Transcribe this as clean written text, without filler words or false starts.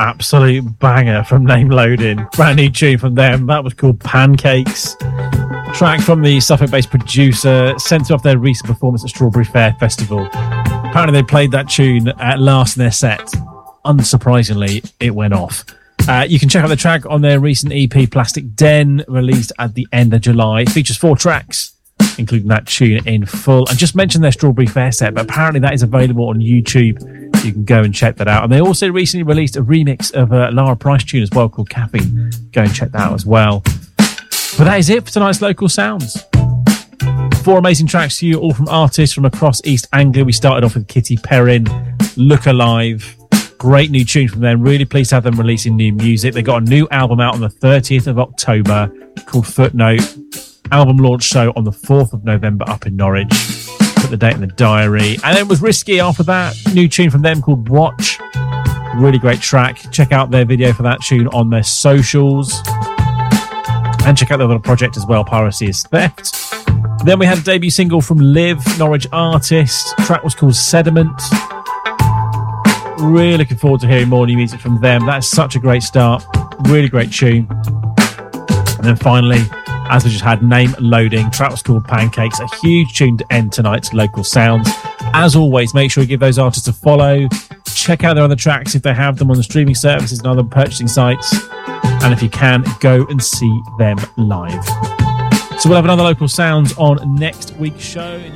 Absolute banger from Name Loading. Brand new tune from them. That was called Pancakes. Track from the Suffolk-based producer, sent off their recent performance at Strawberry Fair Festival. Apparently they played that tune at last in their set. Unsurprisingly, it went off. You can check out the track on their recent EP, Plastic Den, released at the end of July. It features 4 tracks, including that tune in full. I just mentioned their Strawberry Fair set, but apparently that is available on YouTube. You can go and check that out. And they also recently released a remix of a Lara Price tune as well called Caffeine. Go and check that out as well. But that is it for tonight's Local Sounds. 4 amazing tracks to you, all from artists from across East Anglia. We started off with Kitty Perrin, Look Alive. Great new tune from them. Really pleased to have them releasing new music. They got a new album out on the 30th of October called Footnote. Album launch show on the 4th of November up in Norwich. Put the date in the diary. And then it was Risky after that. New tune from them called Watch. Really great track. Check out their video for that tune on their socials. And check out their other project as well, Piracy is Theft. Then we had a debut single from Liv, Norwich artist. The track was called Sediment. Really looking forward to hearing more new music from them. That is such a great start. Really great tune. And then finally, as we just had, Name Loading. Track was called Pancakes. A huge tune to end tonight's Local Sounds. As always, make sure you give those artists a follow. Check out their other tracks if they have them on the streaming services and other purchasing sites. And if you can, go and see them live. So we'll have another Local Sounds on next week's show.